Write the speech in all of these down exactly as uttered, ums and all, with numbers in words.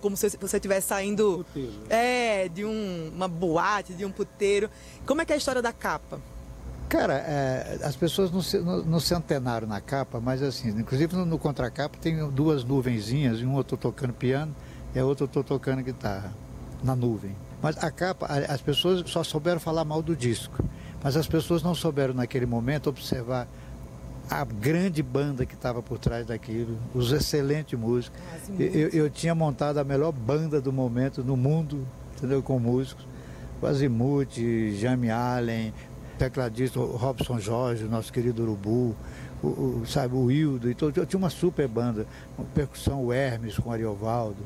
como se você estivesse saindo Puteiro. é, de um, uma boate, de um puteiro. Como é que é a história da capa? Cara, é, as pessoas não se, não, não se antenaram na capa, mas assim, inclusive no, no contracapa tem duas nuvenzinhas, e um eu estou tocando piano e a outra eu estou tocando guitarra, na nuvem. Mas a capa, as pessoas só souberam falar mal do disco, mas as pessoas não souberam naquele momento observar a grande banda que estava por trás daquilo, os excelentes músicos. Eu, eu tinha montado a melhor banda do momento no mundo, entendeu? Com músicos, o Azimuth, Jamie Allen, tecladista o Robson Jorge, o nosso querido Urubu, o, o, sabe, o Hildo, e todo. Eu tinha uma super banda, uma percussão, o Hermes com o Ariovaldo,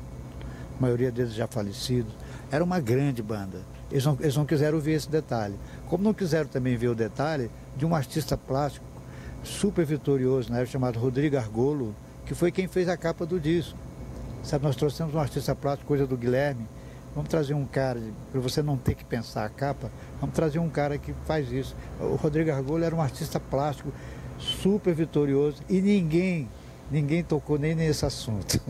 a maioria deles já falecidos. Era uma grande banda. Eles não, eles não quiseram ver esse detalhe. Como não quiseram também ver o detalhe de um artista plástico super vitorioso, na época, chamado Rodrigo Argolo, que foi quem fez a capa do disco. Sabe, nós trouxemos um artista plástico, coisa do Guilherme. Vamos trazer um cara, para você não ter que pensar a capa, vamos trazer um cara que faz isso. O Rodrigo Argolo era um artista plástico super vitorioso e ninguém, ninguém tocou nem nesse assunto.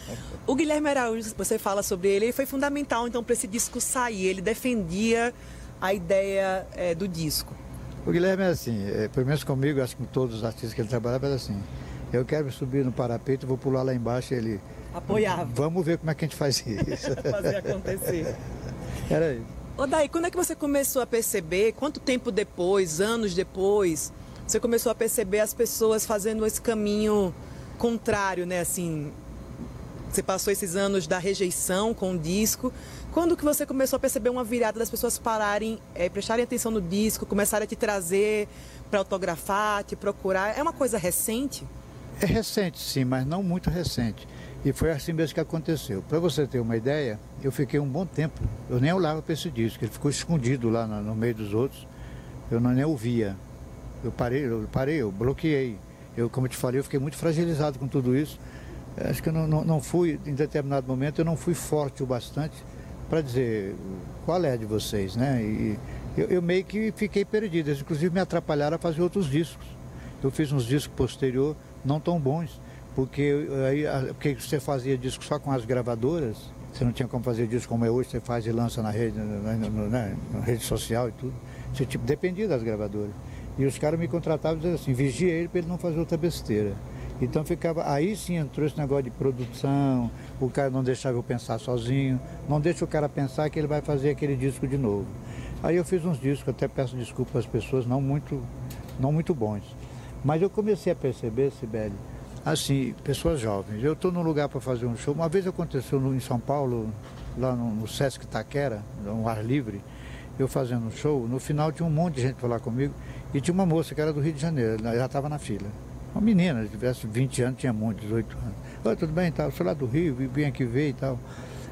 O Guilherme Araújo, você fala sobre ele, ele foi fundamental então para esse disco sair, ele defendia a ideia é, do disco. O Guilherme é assim, é, pelo menos comigo, acho que com todos os artistas que ele trabalhava, era assim, eu quero subir no parapeito, vou pular lá embaixo e ele... Apoiava. Vamos ver como é que a gente faz isso. Fazer acontecer. Era isso. Ô Daí, quando é que você começou a perceber, quanto tempo depois, anos depois, você começou a perceber as pessoas fazendo esse caminho contrário, né? Assim, você passou esses anos da rejeição com o disco. Quando que você começou a perceber uma virada das pessoas pararem, é, prestarem atenção no disco, começarem a te trazer para autografar, te procurar? É uma coisa recente? É recente, sim, mas não muito recente. E foi assim mesmo que aconteceu. Para você ter uma ideia, eu fiquei um bom tempo, eu nem olhava para esse disco, ele ficou escondido lá no, no meio dos outros, eu não nem ouvia. Eu parei, eu parei, eu bloqueei. Eu, como eu te falei, eu fiquei muito fragilizado com tudo isso. Acho que eu não, não, não fui, em determinado momento, eu não fui forte o bastante para dizer qual é a de vocês, né? E eu, eu meio que fiquei perdido, eles inclusive me atrapalharam a fazer outros discos. Eu fiz uns discos posterior, não tão bons. Porque aí porque você fazia disco só com as gravadoras, você não tinha como fazer disco como é hoje, você faz e lança na rede, na, na, na, na rede social e tudo. Você tipo, dependia das gravadoras. E os caras me contratavam e diziam assim, vigia ele para ele não fazer outra besteira. Então ficava, aí sim entrou esse negócio de produção, o cara não deixava eu pensar sozinho, não deixa o cara pensar que ele vai fazer aquele disco de novo. Aí eu fiz uns discos, até peço desculpa às pessoas, não muito, não muito bons. Mas eu comecei a perceber, Sibeli, assim, pessoas jovens. Eu estou num lugar para fazer um show. Uma vez aconteceu no, em São Paulo, lá no, no Sesc Itaquera, um ar livre, eu fazendo um show. No final tinha um monte de gente para falar comigo e tinha uma moça que era do Rio de Janeiro, ela já estava na fila. Uma menina, se tivesse vinte anos, tinha muito, dezoito anos. Oi, tudo bem? Tal? Eu sou lá do Rio, vim aqui ver e tal.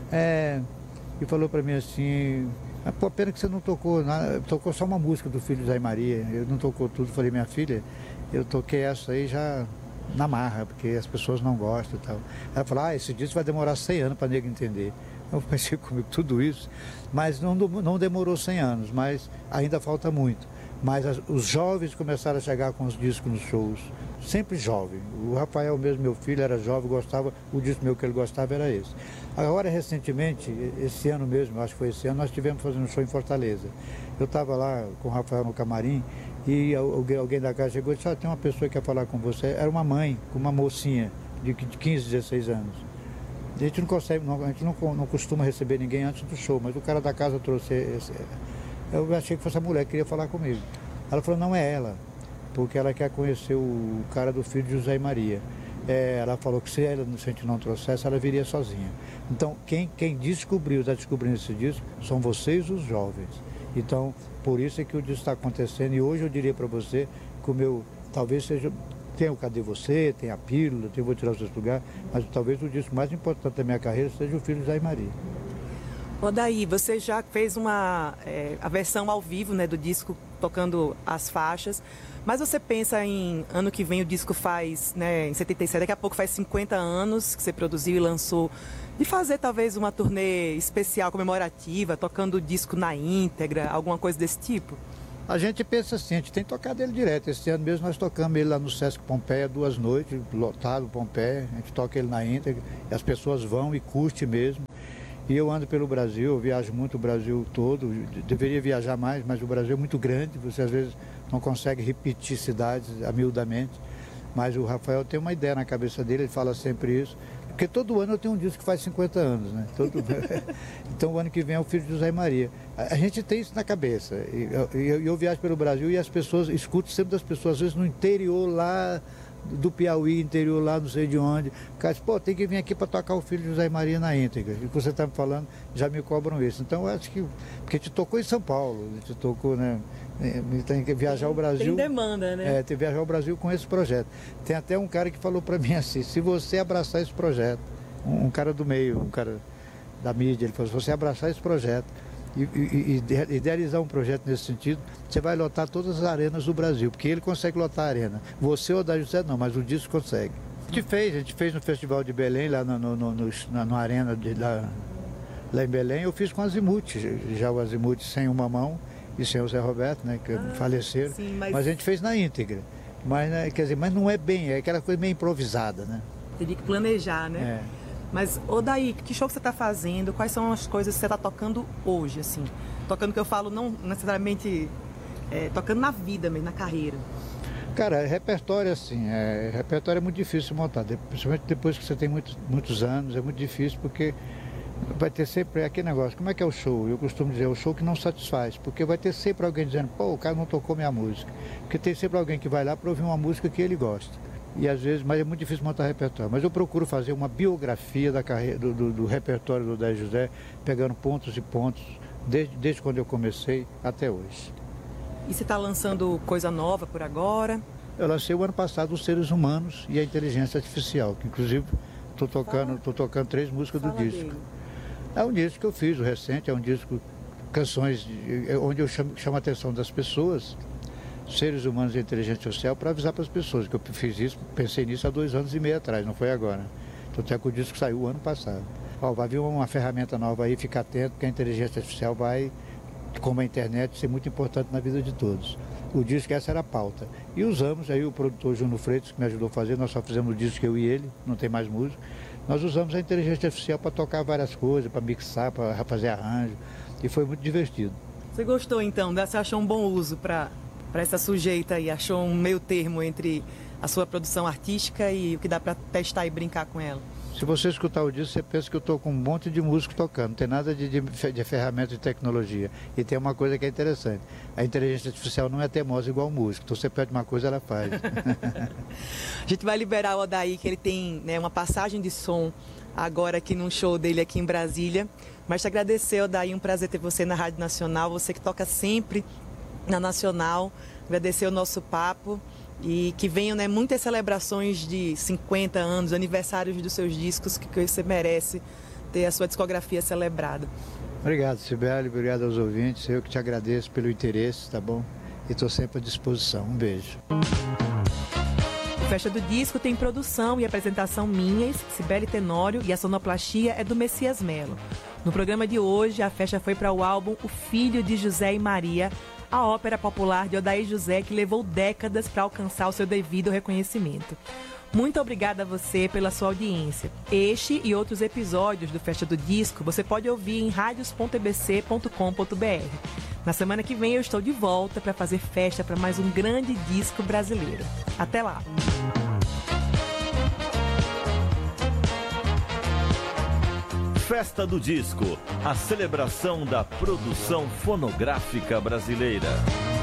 É, e falou para mim assim, ah, pô, pena que você não tocou nada, tocou só uma música do Filho Zé Maria, eu não tocou tudo. Falei, minha filha, eu toquei essa aí já na marra, porque as pessoas não gostam e tal. Ela falou, ah, esse disco vai demorar cem anos para nego entender. Eu pensei comigo tudo isso, mas não, não demorou cem anos, mas ainda falta muito. Mas as, os jovens começaram a chegar com os discos nos shows, sempre jovem. O Rafael mesmo, meu filho, era jovem, gostava, o disco meu que ele gostava era esse. Agora, recentemente, esse ano mesmo, acho que foi esse ano, nós estivemos fazendo um show em Fortaleza. Eu estava lá com o Rafael no camarim, e alguém, alguém da casa chegou e disse, ah, tem uma pessoa que quer falar com você. Era uma mãe, com uma mocinha de quinze, dezesseis anos. A gente não consegue, não, a gente não, não costuma receber ninguém antes do show, mas o cara da casa trouxe esse, eu achei que fosse a mulher que queria falar comigo. Ela falou, não é ela, porque ela quer conhecer o cara do filho de José e Maria. É, ela falou que se, ela, se a gente não trouxesse, ela viria sozinha. Então, quem, quem descobriu, está descobrindo esse disco, são vocês, os jovens. Então, por isso é que o disco está acontecendo. E hoje eu diria para você que o meu, talvez seja, tem o Cadê Você, tem a Pílula, tem o Vou Tirar os Seus Lugar, mas talvez o disco mais importante da minha carreira seja o Filho de Zé e Maria. Ô Daí, você já fez uma, é, a versão ao vivo, né, do disco, tocando as faixas, mas você pensa em, ano que vem o disco faz, né, em setenta e sete, daqui a pouco faz cinquenta anos que você produziu e lançou, de fazer talvez uma turnê especial, comemorativa, tocando o disco na íntegra, alguma coisa desse tipo? A gente pensa assim, a gente tem tocado ele direto. Esse ano mesmo nós tocamos ele lá no Sesc Pompeia duas noites, lotado Pompeia. A gente toca ele na íntegra e as pessoas vão e curtem mesmo. E eu ando pelo Brasil, eu viajo muito o Brasil todo, deveria viajar mais, mas o Brasil é muito grande, você às vezes não consegue repetir cidades amiudamente. Mas o Rafael tem uma ideia na cabeça dele, ele fala sempre isso. Porque todo ano eu tenho um disco que faz cinquenta anos, né? Todo... Então o ano que vem é o filho de José e Maria. A gente tem isso na cabeça. E eu, eu, eu viajo pelo Brasil e as pessoas, escuto sempre das pessoas, às vezes no interior lá do Piauí, interior lá, não sei de onde. O cara diz, pô, tem que vir aqui para tocar o filho de José e Maria na íntegra. E o que você está me falando, já me cobram isso. Então eu acho que, porque te tocou em São Paulo, te tocou, né? Tem que viajar ao Brasil. Tem demanda, né? É, tem que viajar ao Brasil com esse projeto. Tem até um cara que falou para mim assim, se você abraçar esse projeto, um, um cara do meio, um cara da mídia, ele falou, se você abraçar esse projeto e, e, e idealizar um projeto nesse sentido, você vai lotar todas as arenas do Brasil, porque ele consegue lotar a arena. Você ou da José não, mas o disco consegue. A gente fez, a gente fez no Festival de Belém, lá no, no, no, no, na, na arena de, lá, lá em Belém, eu fiz com o Azimuth, já o Azimuth sem uma mão, e sem o Zé Roberto, né, que ah, faleceram, sim, mas... mas a gente fez na íntegra. Mas, né, quer dizer, mas não é bem, é aquela coisa meio improvisada, né? Teria que planejar, né? É. Mas, Odaí, que show que você está fazendo? Quais são as coisas que você está tocando hoje, assim? Tocando que eu falo, não necessariamente é, tocando na vida mesmo, na carreira. Cara, repertório assim, é, repertório é muito difícil de montar, principalmente depois que você tem muitos, muitos anos, é muito difícil porque vai ter sempre aquele negócio, como é que é o show? Eu costumo dizer, é o show que não satisfaz, porque vai ter sempre alguém dizendo, pô, o cara não tocou minha música. Porque tem sempre alguém que vai lá para ouvir uma música que ele gosta. E às vezes, mas é muito difícil montar repertório. Mas eu procuro fazer uma biografia da carreira, do, do, do repertório do Odaí José, pegando pontos e pontos, desde, desde quando eu comecei até hoje. E você está lançando coisa nova por agora? Eu lancei o ano passado Os Seres Humanos e a Inteligência Artificial, que inclusive estou tocando, tô tocando três músicas do disco. Dele. É um disco que eu fiz, o recente, é um disco, canções de, onde eu chamo, chamo a atenção das pessoas, seres humanos e inteligência social, para avisar para as pessoas, que eu fiz isso, pensei nisso há dois anos e meio atrás, não foi agora. Então até que o disco saiu o ano passado. Ó, vai vir uma ferramenta nova aí, fica atento, que a inteligência artificial vai, como a internet, ser muito importante na vida de todos. O disco, essa era a pauta. E usamos, aí o produtor Júnior Freitas, que me ajudou a fazer, nós só fizemos o disco eu e ele, não tem mais música. Nós usamos a inteligência artificial para tocar várias coisas, para mixar, para fazer arranjo, e foi muito divertido. Você gostou então? Você achou um bom uso para essa sujeita aí? Achou um meio termo entre a sua produção artística e o que dá para testar e brincar com ela? Se você escutar o disco, você pensa que eu estou com um monte de músico tocando, não tem nada de, de, de ferramenta de tecnologia. E tem uma coisa que é interessante, a inteligência artificial não é teimosa igual o músico, então você pede uma coisa, ela faz. A gente vai liberar o Odaí, que ele tem, né, uma passagem de som agora aqui num show dele aqui em Brasília. Mas te agradecer, Odaí, um prazer ter você na Rádio Nacional, você que toca sempre na Nacional, agradecer o nosso papo. E que venham, né, muitas celebrações de cinquenta anos, aniversários dos seus discos, que você merece ter a sua discografia celebrada. Obrigado, Sibeli, obrigado aos ouvintes, eu que te agradeço pelo interesse, tá bom? E estou sempre à disposição. Um beijo. O Festa do Disco tem produção e apresentação minhas, Sibeli Tenório, e a sonoplastia é do Messias Melo. No programa de hoje, a festa foi para o álbum O Filho de José e Maria, a ópera popular de Odaí José, que levou décadas para alcançar o seu devido reconhecimento. Muito obrigada a você pela sua audiência. Este e outros episódios do Festa do Disco você pode ouvir em radios ponto e b c ponto com ponto b r. Na semana que vem eu estou de volta para fazer festa para mais um grande disco brasileiro. Até lá! Festa do Disco, a celebração da produção fonográfica brasileira.